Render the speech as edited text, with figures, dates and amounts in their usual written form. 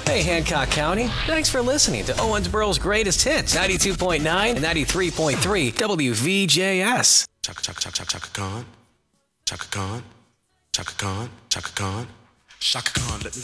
Hey, Hancock County. Thanks for listening to Owensboro's Greatest Hits, 92.9 and 93.3 WVJS. Chaka Chaka Chaka Chaka Chaka Khan. Chaka Khan. Chaka Khan. Chaka Khan. Chaka Khan, let me